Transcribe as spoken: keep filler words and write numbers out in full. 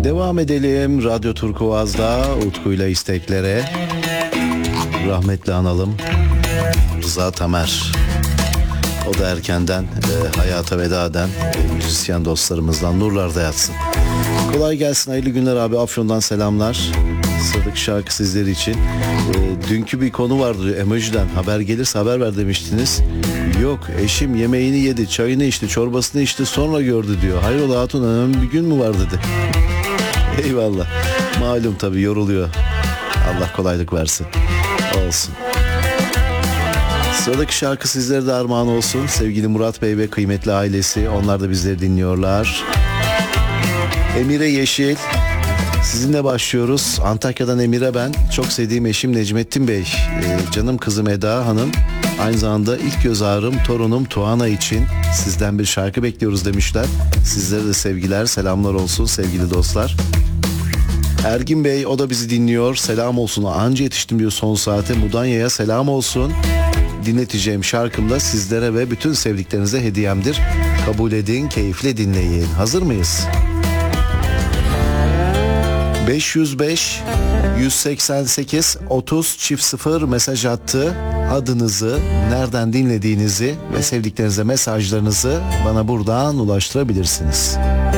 Devam edelim Radyo Turkuaz'da Utku'yla isteklere. Rahmetli analım Rıza Tamer. O da erkenden e, hayata veda eden e, müzisyen dostlarımızdan nurlarda yatsın. Kolay gelsin, hayırlı günler abi. Afyon'dan selamlar. Sıradaki şarkı sizler için. E, dünkü bir konu vardı, emojiden haber gelirse haber ver demiştiniz. Yok, eşim yemeğini yedi, çayını içti, çorbasını içti, sonra gördü diyor. Hayrola hatun, önemli bir gün mü var dedi. Eyvallah. Malum tabii, yoruluyor. Allah kolaylık versin. Olsun. Sıradaki şarkı sizlere de armağan olsun. Sevgili Murat Bey ve kıymetli ailesi, onlar da bizleri dinliyorlar. Emire Yeşil, sizinle başlıyoruz. Antakya'dan Emire ben. Çok sevdiğim eşim Necmettin Bey, ee, canım kızım Eda Hanım, aynı zamanda ilk göz ağrım torunum Tuana için sizden bir şarkı bekliyoruz demişler. Sizlere de sevgiler, selamlar olsun sevgili dostlar. Ergin Bey, o da bizi dinliyor. Selam olsun. Anca yetiştim diyor son saate. Mudanya'ya selam olsun. Dinleteceğim şarkım da sizlere ve bütün sevdiklerinize hediyemdir. Kabul edin, keyifle dinleyin. Hazır mıyız? beş yüz beş yüz seksen sekiz otuz çift sıfır mesaj attı. Adınızı, nereden dinlediğinizi ve sevdiklerinize mesajlarınızı bana buradan ulaştırabilirsiniz.